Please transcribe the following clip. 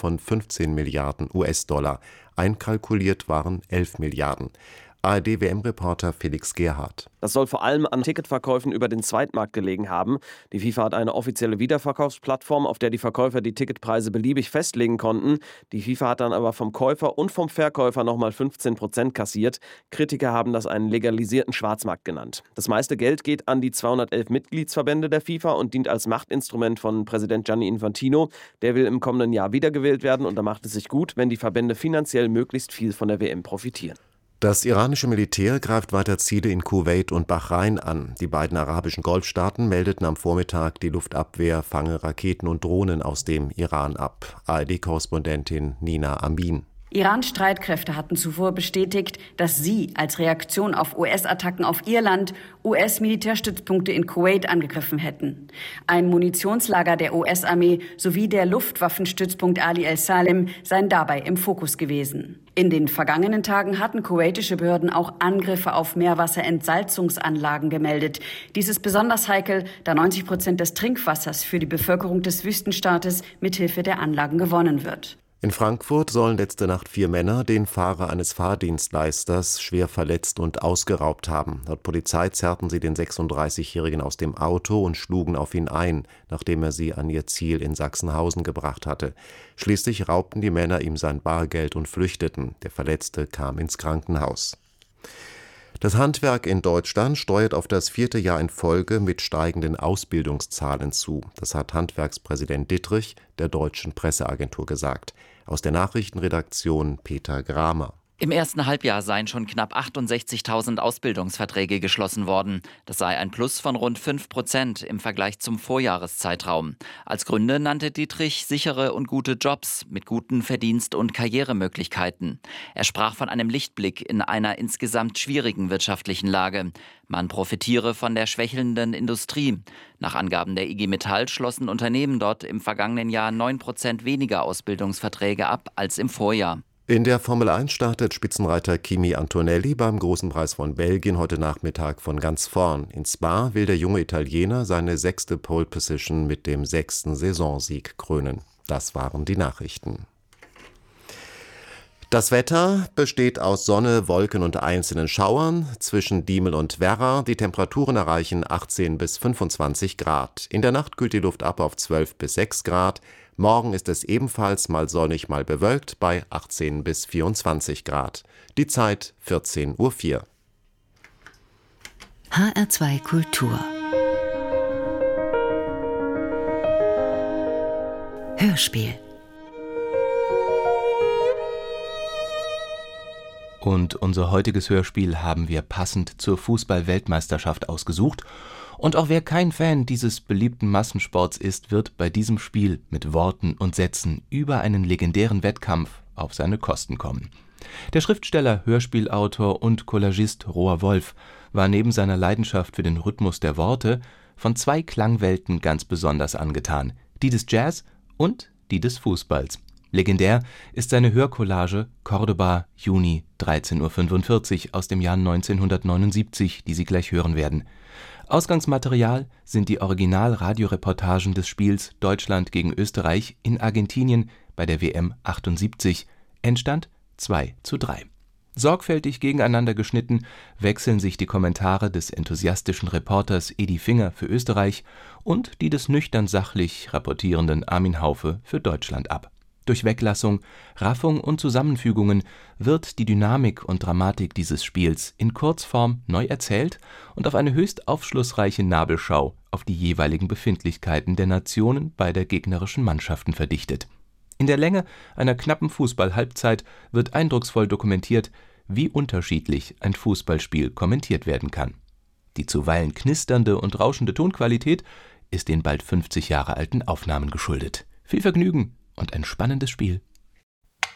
von 15 Milliarden US-Dollar. Einkalkuliert waren 11 Milliarden. ARD-WM-Reporter Felix Gerhardt. Das soll vor allem an Ticketverkäufen über den Zweitmarkt gelegen haben. Die FIFA hat eine offizielle Wiederverkaufsplattform, auf der die Verkäufer die Ticketpreise beliebig festlegen konnten. Die FIFA hat dann aber vom Käufer und vom Verkäufer nochmal 15% kassiert. Kritiker haben das einen legalisierten Schwarzmarkt genannt. Das meiste Geld geht an die 211 Mitgliedsverbände der FIFA und dient als Machtinstrument von Präsident Gianni Infantino. Der will im kommenden Jahr wiedergewählt werden und da macht es sich gut, wenn die Verbände finanziell möglichst viel von der WM profitieren. Das iranische Militär greift weiter Ziele in Kuwait und Bahrain an. Die beiden arabischen Golfstaaten meldeten am Vormittag, die Luftabwehr fange Raketen und Drohnen aus dem Iran ab. ARD-Korrespondentin Nina Amin. Irans Streitkräfte hatten zuvor bestätigt, dass sie als Reaktion auf US-Attacken auf ihr Land US-Militärstützpunkte in Kuwait angegriffen hätten. Ein Munitionslager der US-Armee sowie der Luftwaffenstützpunkt Ali el-Salem seien dabei im Fokus gewesen. In den vergangenen Tagen hatten kuwaitische Behörden auch Angriffe auf Meerwasserentsalzungsanlagen gemeldet. Dies ist besonders heikel, da 90% des Trinkwassers für die Bevölkerung des Wüstenstaates mithilfe der Anlagen gewonnen wird. In Frankfurt sollen letzte Nacht 4 Männer den Fahrer eines Fahrdienstleisters schwer verletzt und ausgeraubt haben. Laut Polizei zerrten sie den 36-Jährigen aus dem Auto und schlugen auf ihn ein, nachdem er sie an ihr Ziel in Sachsenhausen gebracht hatte. Schließlich raubten die Männer ihm sein Bargeld und flüchteten. Der Verletzte kam ins Krankenhaus. Das Handwerk in Deutschland steuert auf das 4. Jahr in Folge mit steigenden Ausbildungszahlen zu. Das hat Handwerkspräsident Dittrich der Deutschen Presseagentur gesagt. Aus der Nachrichtenredaktion Peter Gramer. Im ersten Halbjahr seien schon knapp 68.000 Ausbildungsverträge geschlossen worden. Das sei ein Plus von rund 5% im Vergleich zum Vorjahreszeitraum. Als Gründe nannte Dittrich sichere und gute Jobs mit guten Verdienst- und Karrieremöglichkeiten. Er sprach von einem Lichtblick in einer insgesamt schwierigen wirtschaftlichen Lage. Man profitiere von der schwächelnden Industrie. Nach Angaben der IG Metall schlossen Unternehmen dort im vergangenen Jahr 9% weniger Ausbildungsverträge ab als im Vorjahr. In der Formel 1 startet Spitzenreiter Kimi Antonelli beim Großen Preis von Belgien heute Nachmittag von ganz vorn. In Spa will der junge Italiener seine 6. Pole Position mit dem 6. Saisonsieg krönen. Das waren die Nachrichten. Das Wetter besteht aus Sonne, Wolken und einzelnen Schauern zwischen Diemel und Werra. Die Temperaturen erreichen 18 bis 25 Grad. In der Nacht kühlt die Luft ab auf 12 bis 6 Grad. Morgen ist es ebenfalls mal sonnig, mal bewölkt bei 18 bis 24 Grad. Die Zeit 14:04 Uhr. HR2 Kultur Hörspiel. Und unser heutiges Hörspiel haben wir passend zur Fußball-Weltmeisterschaft ausgesucht. Und auch wer kein Fan dieses beliebten Massensports ist, wird bei diesem Spiel mit Worten und Sätzen über einen legendären Wettkampf auf seine Kosten kommen. Der Schriftsteller, Hörspielautor und Collagist Roar Wolf war neben seiner Leidenschaft für den Rhythmus der Worte von 2 Klangwelten ganz besonders angetan, die des Jazz und die des Fußballs. Legendär ist seine Hörcollage Cordoba, Juni 13:45 Uhr aus dem Jahr 1979, die Sie gleich hören werden. Ausgangsmaterial sind die Original-Radioreportagen des Spiels Deutschland gegen Österreich in Argentinien bei der WM 78, Endstand 2:3. Sorgfältig gegeneinander geschnitten wechseln sich die Kommentare des enthusiastischen Reporters Edi Finger für Österreich und die des nüchtern sachlich rapportierenden Armin Haufe für Deutschland ab. Durch Weglassung, Raffung und Zusammenfügungen wird die Dynamik und Dramatik dieses Spiels in Kurzform neu erzählt und auf eine höchst aufschlussreiche Nabelschau auf die jeweiligen Befindlichkeiten der Nationen beider gegnerischen Mannschaften verdichtet. In der Länge einer knappen Fußball-Halbzeit wird eindrucksvoll dokumentiert, wie unterschiedlich ein Fußballspiel kommentiert werden kann. Die zuweilen knisternde und rauschende Tonqualität ist den bald 50 Jahre alten Aufnahmen geschuldet. Viel Vergnügen und ein spannendes Spiel.